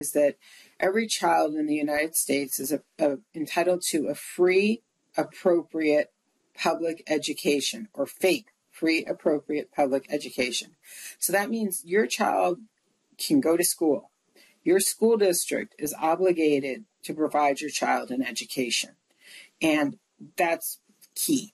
is that every child in the United States is entitled to a free, appropriate public education, or FAPE, free, appropriate public education. So that means your child can go to school. Your school district is obligated to provide your child an education. And that's key.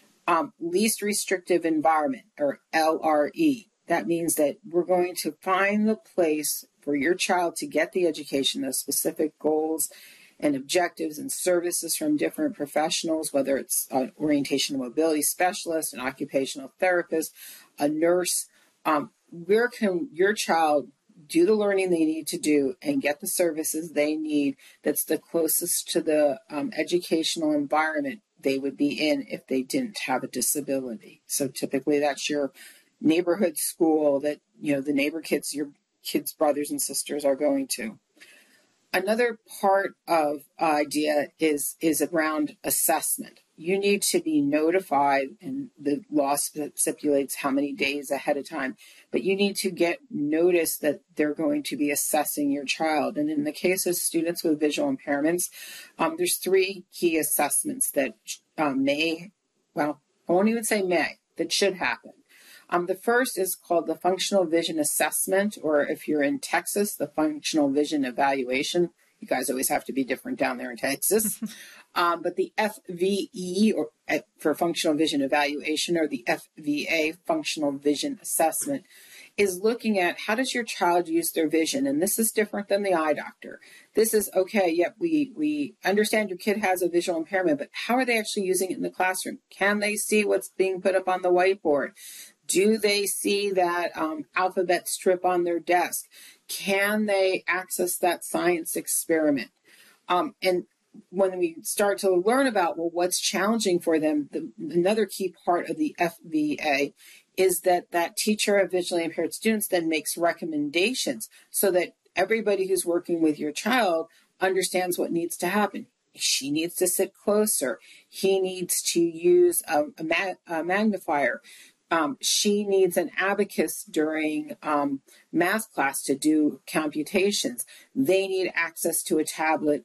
Least restrictive environment, or LRE. That means that we're going to find the place for your child to get the education, those specific goals and objectives and services from different professionals, whether it's an orientation and mobility specialist, an occupational therapist, a nurse. Where can your child do the learning they need to do and get the services they need that's the closest to the educational environment they would be in if they didn't have a disability? So typically that's your neighborhood school that, the neighbor kids, your kids' brothers and sisters are going to. Another part of idea is around assessment. You need to be notified, and the law stipulates how many days ahead of time, but you need to get notice that they're going to be assessing your child. And in the case of students with visual impairments, there's 3 key assessments that I won't even say may, that should happen. The first is called the Functional Vision Assessment, or if you're in Texas, the Functional Vision Evaluation. You guys always have to be different down there in Texas. But the FVE, or for Functional Vision Evaluation, or the FVA, Functional Vision Assessment, is looking at how does your child use their vision. And this is different than the eye doctor. This is, okay, yep, we understand your kid has a visual impairment, but how are they actually using it in the classroom? Can they see what's being put up on the whiteboard? Do they see that alphabet strip on their desk? Can they access that science experiment? And when we start to learn about, what's challenging for them, another key part of the FVA is that teacher of visually impaired students then makes recommendations so that everybody who's working with your child understands what needs to happen. She needs to sit closer. He needs to use a magnifier. She needs an abacus during math class to do computations. They need access to a tablet,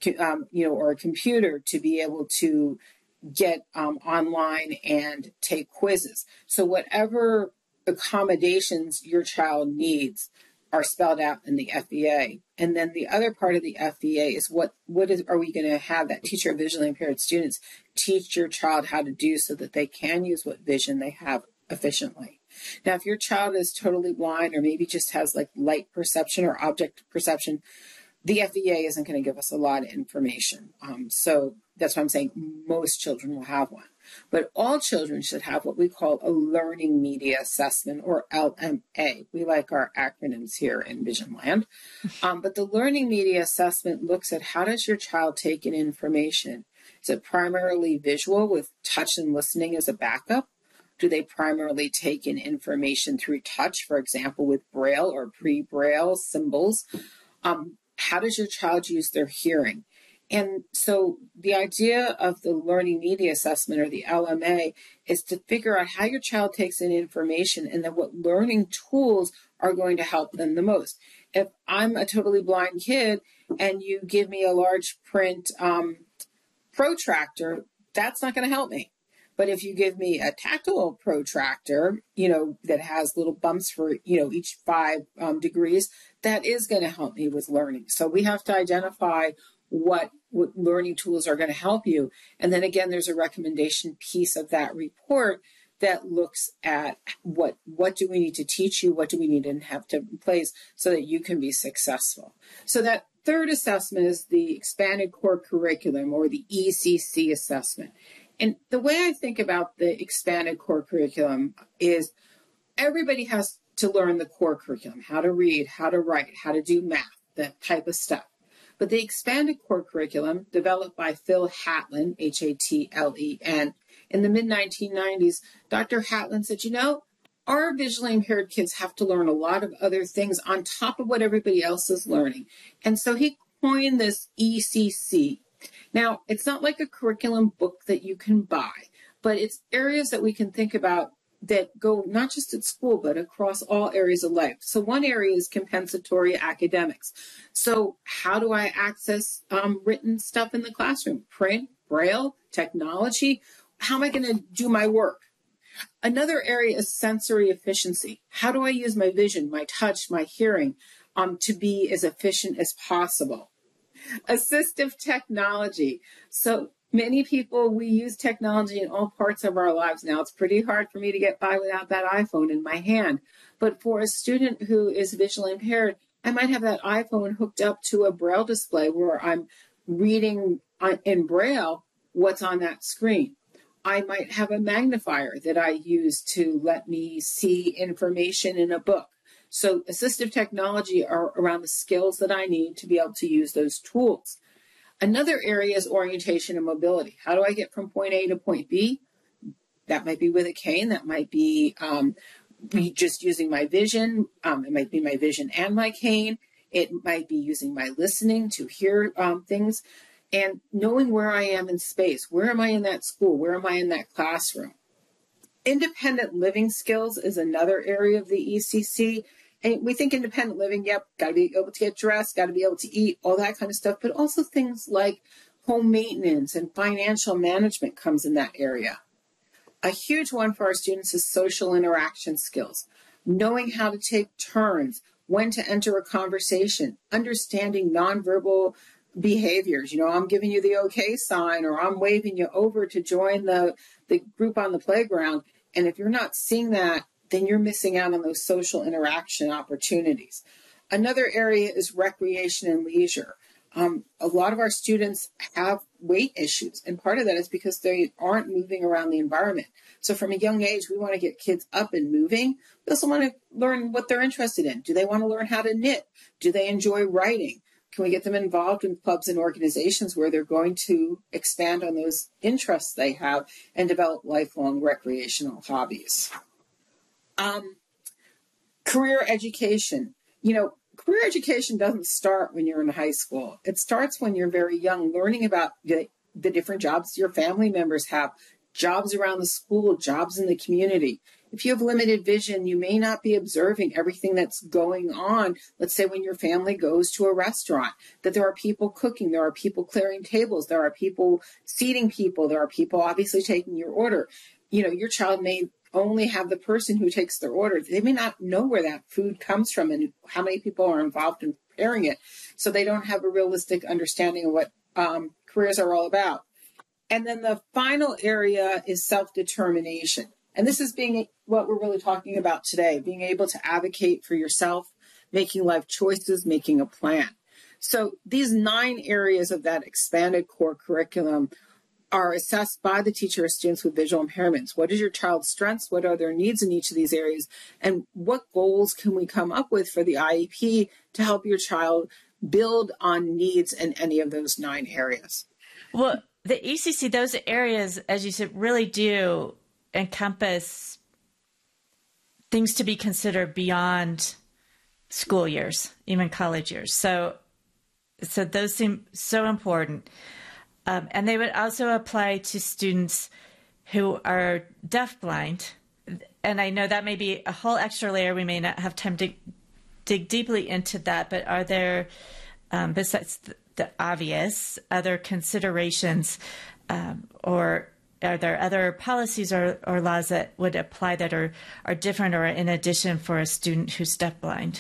or a computer to be able to get online and take quizzes. So whatever accommodations your child needs are spelled out in the FVA. And then the other part of the FVA is are we going to have that teacher of visually impaired students teach your child how to do so that they can use what vision they have efficiently. Now, if your child is totally blind or maybe just has like light perception or object perception, the FVA isn't going to give us a lot of information. So that's why I'm saying most children will have one. But all children should have what we call a learning media assessment, or LMA. We like our acronyms here in Vision Land. But the learning media assessment looks at how does your child take in information. Is it primarily visual with touch and listening as a backup? Do they primarily take in information through touch, for example, with Braille or pre-Braille symbols? How does your child use their hearing? And so the idea of the learning media assessment, or the LMA, is to figure out how your child takes in information and then what learning tools are going to help them the most. If I'm a totally blind kid and you give me a large print protractor, that's not going to help me. But if you give me a tactile protractor, that has little bumps for, each 5 degrees, that is going to help me with learning. So we have to identify what learning tools are going to help you. And then again, there's a recommendation piece of that report that looks at what do we need to teach you, what do we need to have to in place so that you can be successful. So that third assessment is the expanded core curriculum, or the ECC assessment. And the way I think about the expanded core curriculum is everybody has to learn the core curriculum, how to read, how to write, how to do math, that type of stuff. But the expanded core curriculum, developed by Phil Hatlen, Hatlen, in the mid-1990s, Dr. Hatlen said, our visually impaired kids have to learn a lot of other things on top of what everybody else is learning. And so he coined this ECC. Now, it's not like a curriculum book that you can buy, but it's areas that we can think about that go not just at school, but across all areas of life. So one area is compensatory academics. So how do I access written stuff in the classroom? Print, Braille, technology. How am I going to do my work? Another area is sensory efficiency. How do I use my vision, my touch, my hearing to be as efficient as possible? Assistive technology. So many people, we use technology in all parts of our lives now. It's pretty hard for me to get by without that iPhone in my hand. But for a student who is visually impaired, I might have that iPhone hooked up to a Braille display where I'm reading in Braille what's on that screen. I might have a magnifier that I use to let me see information in a book. So assistive technology are around the skills that I need to be able to use those tools. Another area is orientation and mobility. How do I get from point A to point B? That might be with a cane. That might be just using my vision. It might be my vision and my cane. It might be using my listening to hear things and knowing where I am in space. Where am I in that school? Where am I in that classroom? Independent living skills is another area of the ECC. And we think independent living, yep, got to be able to get dressed, got to be able to eat, all that kind of stuff. But also things like home maintenance and financial management comes in that area. A huge one for our students is social interaction skills, knowing how to take turns, when to enter a conversation, understanding nonverbal behaviors. You know, I'm giving you the okay sign, or I'm waving you over to join the group on the playground. And if you're not seeing that, then you're missing out on those social interaction opportunities. Another area is recreation and leisure. A lot of our students have weight issues, and part of that is because they aren't moving around the environment. So from a young age, we want to get kids up and moving. We also want to learn what they're interested in. Do they want to learn how to knit? Do they enjoy writing? Can we get them involved in clubs and organizations where they're going to expand on those interests they have and develop lifelong recreational hobbies? Career education. You know, career education doesn't start when you're in high school. It starts when you're very young, learning about the different jobs your family members have, jobs around the school, jobs in the community. If you have limited vision, you may not be observing everything that's going on. Let's say when your family goes to a restaurant, that there are people cooking, there are people clearing tables, there are people seating people, there are people obviously taking your order. You know, your child may only have the person who takes their order. They may not know where that food comes from and how many people are involved in preparing it. So they don't have a realistic understanding of what careers are all about. And then the final area is self-determination. And this is being what we're really talking about today, being able to advocate for yourself, making life choices, making a plan. So these 9 areas of that expanded core curriculum are assessed by the teacher or students with visual impairments. What is your child's strengths? What are their needs in each of these areas? And what goals can we come up with for the IEP to help your child build on needs in any of those 9 areas? Well, the ECC, those areas, as you said, really do encompass things to be considered beyond school years, even college years. So those seem so important. And they would also apply to students who are deafblind. And I know that may be a whole extra layer. We may not have time to dig deeply into that. But are there, besides the obvious, other considerations, or are there other policies or laws that would apply that are different or in addition for a student who's deafblind?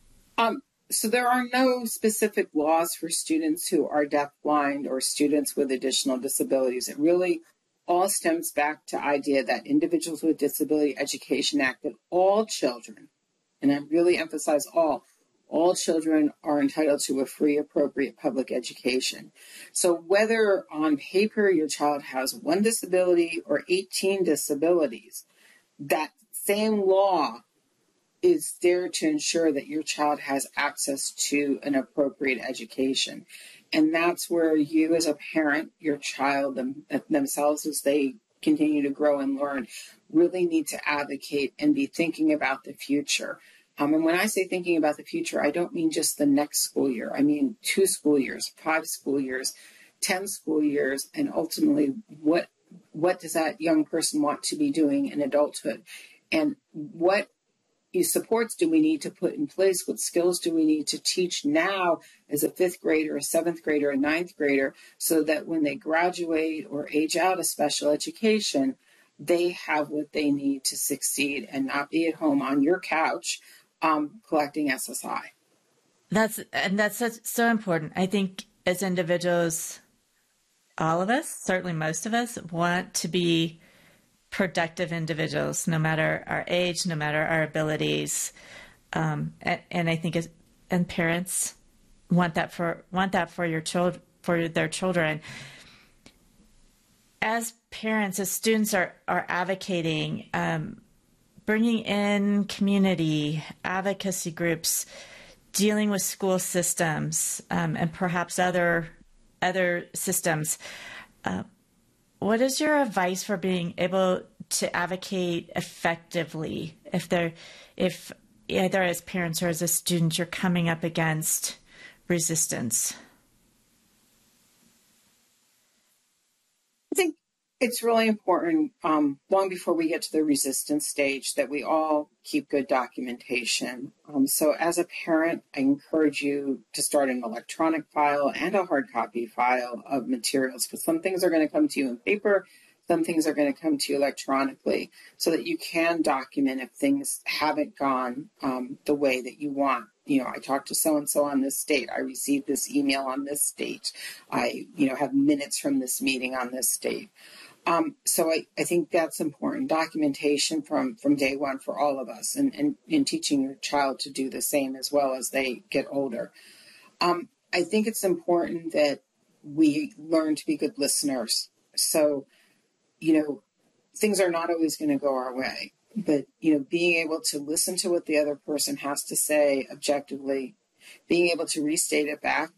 So there are no specific laws for students who are deafblind or students with additional disabilities. It really all stems back to the idea that Individuals with Disability Education Act, that all children, and I really emphasize all children are entitled to a free, appropriate public education. So whether on paper your child has 1 disability or 18 disabilities, that same law is there to ensure that your child has access to an appropriate education. And that's where you as a parent, your child themselves, as they continue to grow and learn, really need to advocate and be thinking about the future. And when I say thinking about the future, I don't mean just the next school year. I mean 2 school years, 5 school years, 10 school years, and ultimately what what does that young person want to be doing in adulthood? And what supports do we need to put in place? What skills do we need to teach now as a fifth grader, a seventh grader, a ninth grader, so that when they graduate or age out of special education, they have what they need to succeed and not be at home on your couch collecting SSI. That's so important. I think as individuals, all of us, certainly most of us, want to be productive individuals, no matter our age, no matter our abilities. And I think and parents want that for your child, for their children. As parents, as students are advocating, bringing in community advocacy groups, dealing with school systems, and perhaps other systems. What is your advice for being able to advocate effectively if either as parents or as a student you're coming up against resistance? I think it's really important, long before we get to the resistance stage, that we all keep good documentation. So as a parent, I encourage you to start an electronic file and a hard copy file of materials, because some things are going to come to you in paper, some things are going to come to you electronically, so that you can document if things haven't gone the way that you want. I talked to so-and-so on this date. I received this email on this date. I, have minutes from this meeting on this date. So I think that's important. Documentation from day one for all of us, and teaching your child to do the same as well as they get older. I think it's important that we learn to be good listeners. So, things are not always going to go our way, but, being able to listen to what the other person has to say objectively, being able to restate it back,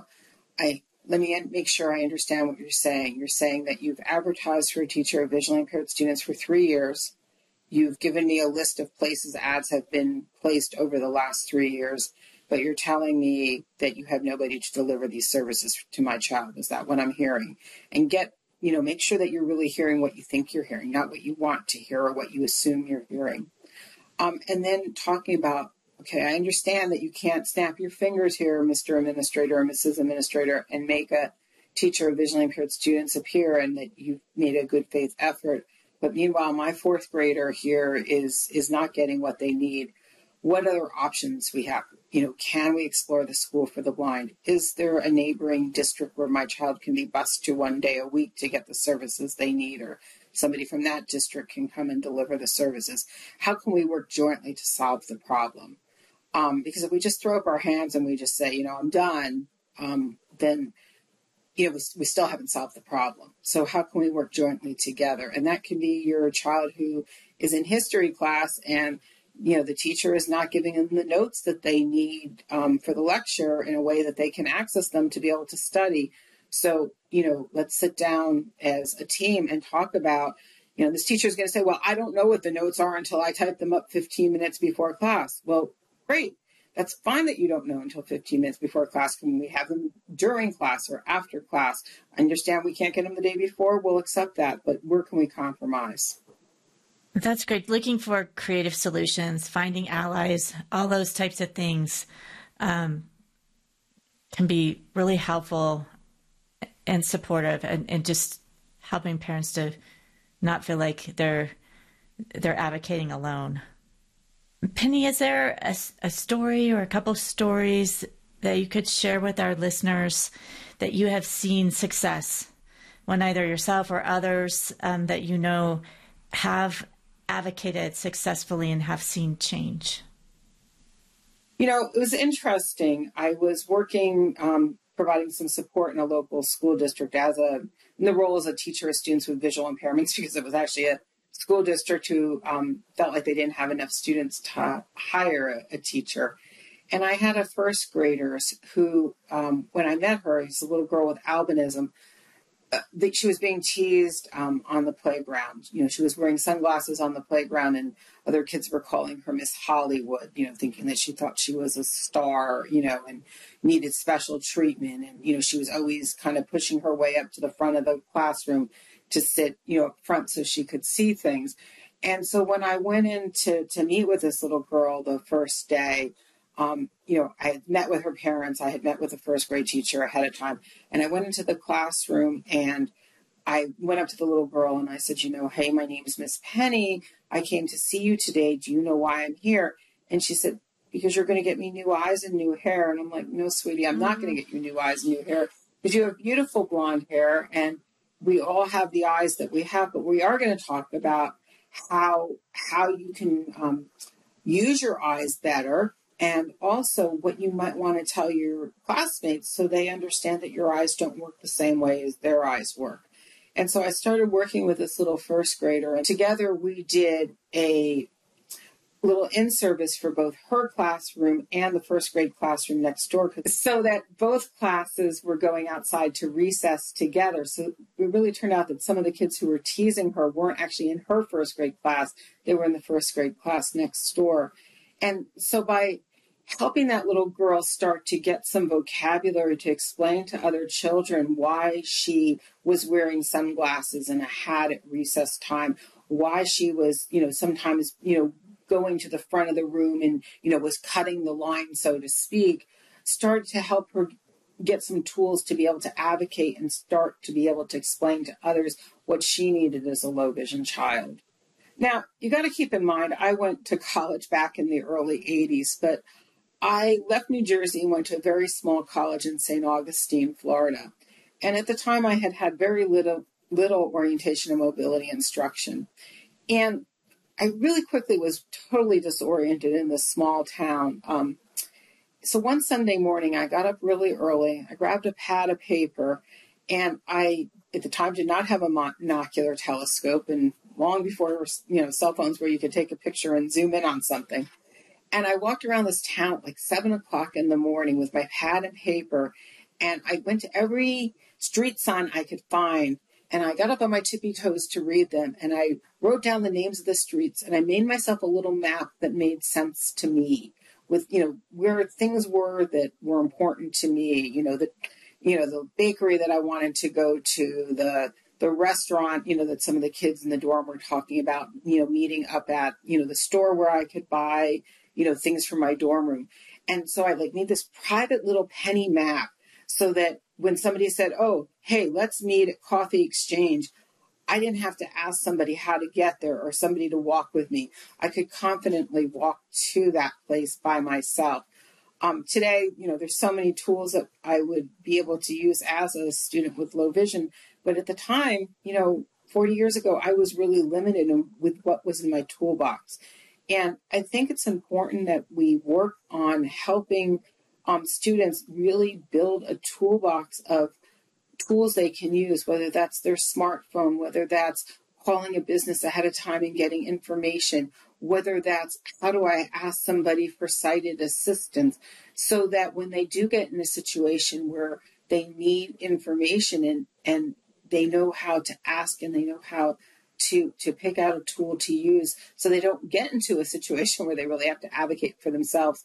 let me make sure I understand what you're saying. You're saying that you've advertised for a teacher of visually impaired students for 3 years. You've given me a list of places ads have been placed over the last 3 years, but you're telling me that you have nobody to deliver these services to my child. Is that what I'm hearing? And make sure that you're really hearing what you think you're hearing, not what you want to hear or what you assume you're hearing. And then talking about, okay, I understand that you can't snap your fingers here, Mr. Administrator or Mrs. Administrator, and make a teacher of visually impaired students appear, and that you've made a good faith effort. But meanwhile, my fourth grader here is not getting what they need. What other options we have? Can we explore the school for the blind? Is there a neighboring district where my child can be bused to 1 day a week to get the services they need, or somebody from that district can come and deliver the services? How can we work jointly to solve the problem? Because if we just throw up our hands and we just say, I'm done, then, we still haven't solved the problem. So how can we work jointly together? And that can be your child who is in history class and, the teacher is not giving them the notes that they need for the lecture in a way that they can access them to be able to study. So, let's sit down as a team and talk about, this teacher is going to say, well, I don't know what the notes are until I type them up 15 minutes before class. Well, great. That's fine that you don't know until 15 minutes before class. Can we have them during class or after class? I understand we can't get them the day before. We'll accept that. But where can we compromise? That's great. Looking for creative solutions, finding allies, all those types of things can be really helpful and supportive, and just helping parents to not feel like they're advocating alone. Penny, is there a story or a couple of stories that you could share with our listeners that you have seen success when either yourself or others that have advocated successfully and have seen change? It was interesting. I was working, providing some support in a local school district in the role as a teacher of students with visual impairments, because it was actually a school district who felt like they didn't have enough students to hire a teacher. And I had a first grader who, when I met her, she's a little girl with albinism, she was being teased on the playground. She was wearing sunglasses on the playground, and other kids were calling her Miss Hollywood, thinking that she thought she was a star, and needed special treatment. And, she was always kind of pushing her way up to the front of the classroom, to sit, up front so she could see things. And so when I went in to meet with this little girl the first day, I had met with her parents. I had met with a first grade teacher ahead of time. And I went into the classroom and I went up to the little girl and I said, hey, my name is Miss Penny. I came to see you today. Do you know why I'm here? And she said, because you're going to get me new eyes and new hair. And I'm like, no, sweetie, I'm not going to get you new eyes and new hair because you have beautiful blonde hair and we all have the eyes that we have. But we are going to talk about how you can use your eyes better, and also what you might want to tell your classmates so they understand that your eyes don't work the same way as their eyes work. And so I started working with this little first grader, and together we did a little in-service for both her classroom and the first grade classroom next door, so that both classes were going outside to recess together. So it really turned out that some of the kids who were teasing her weren't actually in her first grade class. They were in the first grade class next door. And so by helping that little girl start to get some vocabulary to explain to other children why she was wearing sunglasses and a hat at recess time, why she was, sometimes, going to the front of the room and, was cutting the line, so to speak, started to help her get some tools to be able to advocate and start to be able to explain to others what she needed as a low vision child. Now, you got to keep in mind, I went to college back in the early 80s, but I left New Jersey and went to a very small college in St. Augustine, Florida. And at the time, I had had very little orientation and mobility instruction. And I really quickly was totally disoriented in this small town. So one Sunday morning, I got up really early. I grabbed a pad of paper, and I, at the time, did not have a monocular telescope, and long before there were, cell phones where you could take a picture and zoom in on something. And I walked around this town at like 7 o'clock in the morning with my pad and paper, and I went to every street sign I could find. And I got up on my tippy toes to read them, and I wrote down the names of the streets, and I made myself a little map that made sense to me with, where things were that were important to me, the bakery that I wanted to go to, the restaurant, that some of the kids in the dorm were talking about, meeting up at, the store where I could buy, things for my dorm room. And so I made this private little penny map so that when somebody said, oh, hey, let's meet at Coffee Exchange, I didn't have to ask somebody how to get there or somebody to walk with me. I could confidently walk to that place by myself. Today, there's so many tools that I would be able to use as a student with low vision. But at the time, 40 years ago, I was really limited with what was in my toolbox. And I think it's important that we work on helping students really build a toolbox of tools they can use, whether that's their smartphone, whether that's calling a business ahead of time and getting information, whether that's how do I ask somebody for sighted assistance, so that when they do get in a situation where they need information and they know how to ask and they know how to pick out a tool to use, so they don't get into a situation where they really have to advocate for themselves,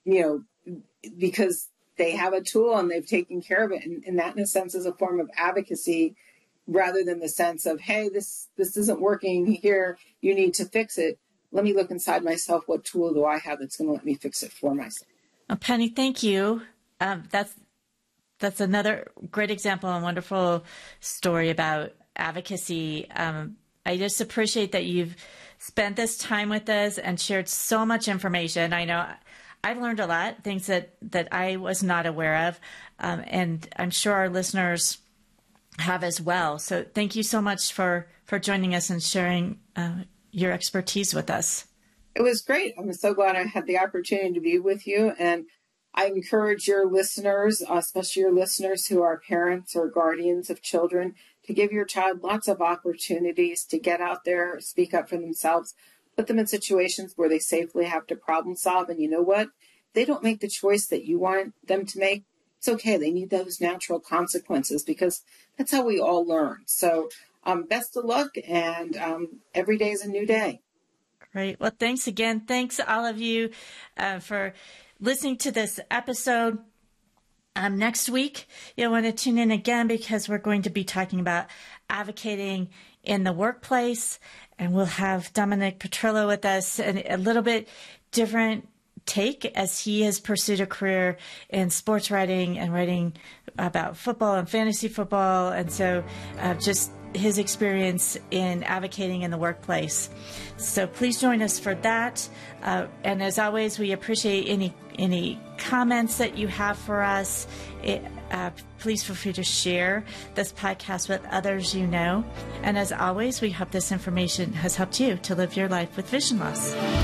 because they have a tool and they've taken care of it. And that, in a sense, is a form of advocacy rather than the sense of, hey, this isn't working here, you need to fix it. Let me look inside myself. What tool do I have that's going to let me fix it for myself? Oh, Penny, thank you. That's another great example and wonderful story about advocacy. I just appreciate that you've spent this time with us and shared so much information. I know I've learned a lot, things that I was not aware of, and I'm sure our listeners have as well. So thank you so much for joining us and sharing your expertise with us. It was great. I'm so glad I had the opportunity to be with you. And I encourage your listeners, especially your listeners who are parents or guardians of children, to give your child lots of opportunities to get out there, speak up for themselves, put them in situations where they safely have to problem solve. And you know what? They don't make the choice that you want them to make. It's okay. They need those natural consequences because that's how we all learn. So best of luck, and every day is a new day. Great. Well, thanks again. Thanks all of you for listening to this episode. Next week, you'll want to tune in again because we're going to be talking about advocating in the workplace, and we'll have Dominic Petrillo with us, and a little bit different take as he has pursued a career in sports writing and writing about football and fantasy football, and so just his experience in advocating in the workplace. So please join us for that. And as always, we appreciate any comments that you have for us. Please feel free to share this podcast with others you know. And as always, we hope this information has helped you to live your life with vision loss.